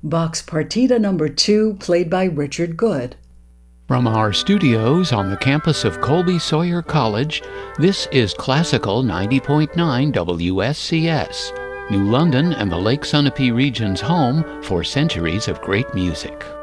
Bach's Partita No. 2, played by Richard Good. From our studios on the campus of Colby Sawyer College, this is Classical 90.9 WSCS, New London and the Lake Sunapee region's home for centuries of great music.